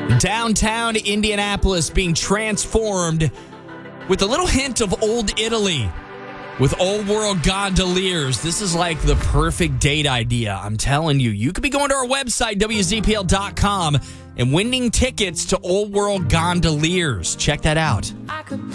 Downtown Indianapolis being transformed with a little hint of old Italy with Old World Gondoliers. This is like the perfect date idea. I'm telling you. You could be going to our website, WZPL.com, and winning tickets to Old World Gondoliers. Check that out.